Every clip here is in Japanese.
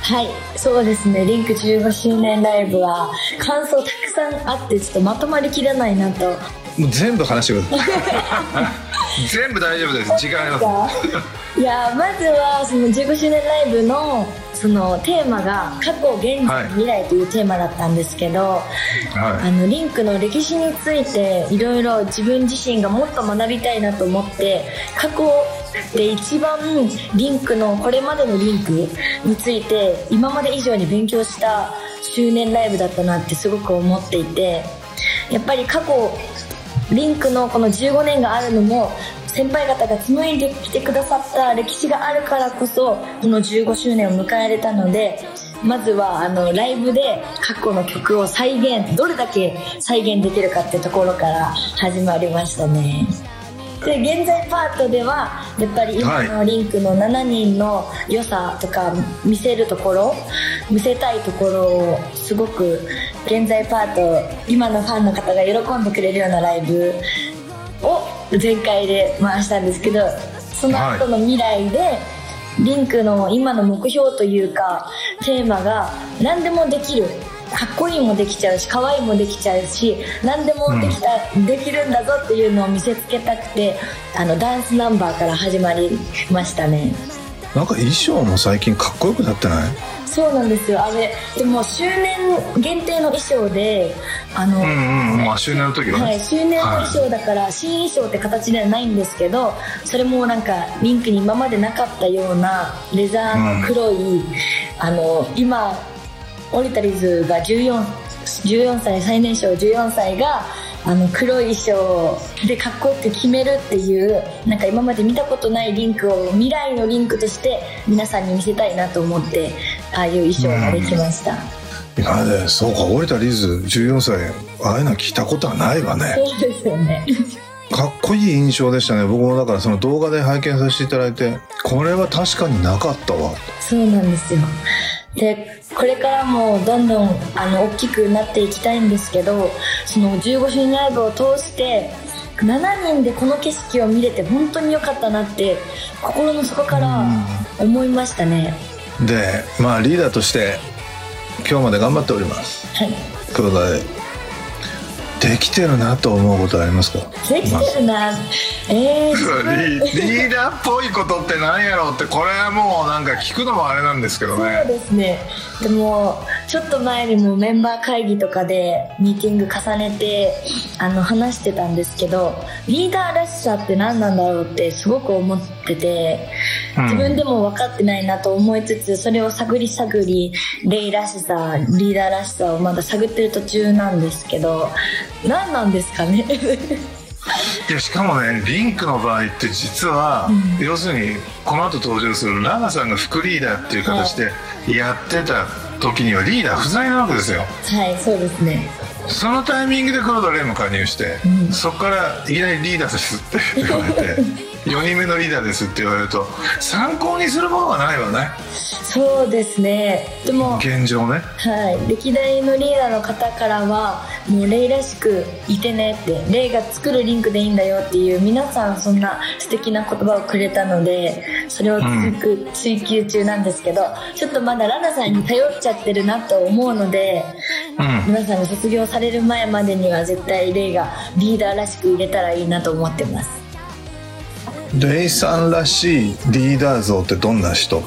はい、そうですね。リンク15周年ライブは感想たくさんあってちょっとまとまりきらないなと。 もう全部話してください全部大丈夫です、時間ありますいや、まずはその15周年ライブのそのテーマが過去現在未来というテーマだったんですけど、はい、リンクの歴史についていろいろ自分自身がもっと学びたいなと思って、過去で一番リンクのこれまでのリンクについて今まで以上に勉強した周年ライブだったなってすごく思っていて、やっぱり過去リンクのこの15年があるのも先輩方が紡いできてくださった歴史があるからこそこの15周年を迎えれたので、まずはライブで過去の曲をどれだけ再現できるかっていうところから始まりましたね。で、現在パートではやっぱり今のリンクの7人の良さとか見せたいところをすごく現在パート、今のファンの方が喜んでくれるようなライブを前回で回したんですけど、その後の未来でリンクの今の目標というかテーマが何でもできる、かっこいいもできちゃうし可愛いもできちゃうし何でもできるんだぞっていうのを見せつけたくてダンスナンバーから始まりましたね。 なんか衣装も最近かっこよくなってない？ そうなんですよ。でも周年限定の衣装でまあ周年の時はね、 はい、周年の衣装だから新衣装って形ではないんですけど、それもなんかリンクに今までなかったようなレザーの黒い、今オリタリーズが14歳、最年少14歳が黒い衣装でかっこよく決めるっていう、なんか今まで見たことないリンクを未来のリンクとして皆さんに見せたいなと思ってああいう衣装ができました。 今までそうか、オリタリーズ14歳ああいうの聞いたことはないわね。 そうですよねかっこいい印象でしたね。僕もだからその動画で拝見させていただいて、これは確かになかったわ。 そうなんですよ。で、これからもどんどん大きくなっていきたいんですけど、その15周年ライブを通して7人でこの景色を見れて本当に良かったなって心の底から思いましたね。 で、まあリーダーとして今日まで頑張っております。 はい。 黒田できてるなと思うことありますか？ できてるな、 リーダーっぽいことって何やろうって、これはもうなんか聞くのもあれなんですけどね。 そうですね。でもちょっと前にもメンバー会議とかでミーティング重ねて話してたんですけど、リーダーらしさって何なんだろうってすごく思ってて、自分でも分かってないなと思いつつ、それを探りレイらしさ、リーダーらしさをまだ探ってる途中なんですけど、何なんですかねいや、しかもね、リンクの場合って実は、要するにこの後登場するラナさんが副リーダーっていう形でやってた時にはリーダー不在なわけですよ。 はい、そうですね。 そのタイミングで黒田レイも加入して、そこからいきなりリーダーですって言われて4人目のリーダーですって言われると参考にするものがないわね。 そうですね。でも現状ね、 はい、歴代のリーダーの方からはもうレイらしくいてねって、レイが作るリンクでいいんだよっていう皆さんそんな素敵な言葉をくれたので、それを追求中なんですけど、ちょっとまだラナさんに頼っちゃってるなと思うので、皆さんが卒業される前までには絶対レイがリーダーらしく入れたらいいなと思ってます。 レイさんらしいリーダー像ってどんな人？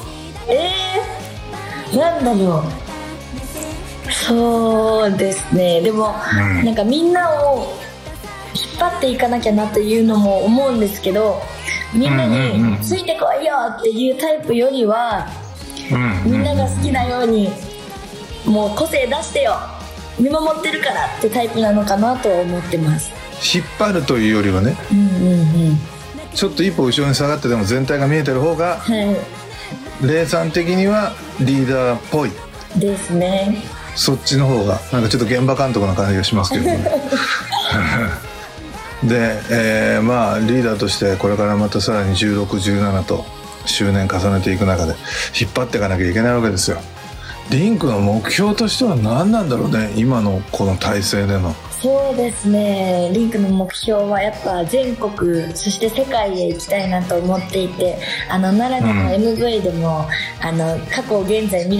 なんだろう。そうですね。でも、なんかみんなを引っ張っていかなきゃなというのも思うんですけど、みんなについてこいよっていうタイプよりは、みんなが好きなようにもう個性出してよ、見守ってるからってタイプなのかなと思ってます。 引っ張るというよりはね、ちょっと一歩後ろに下がってでも全体が見えてる方が、レイさん的にはリーダーっぽいですね。 そっちの方がなんかちょっと現場監督な感じがしますけどねで、まあリーダーとしてこれからまたさらに16、17と周年重ねていく中で引っ張っていかなきゃいけないわけですよ。リンクの目標としては何なんだろうね、今のこの体制での。 そうですね、リンクの目標はやっぱ全国そして世界へ行きたいなと思っていて、奈良での MV でも過去現在未来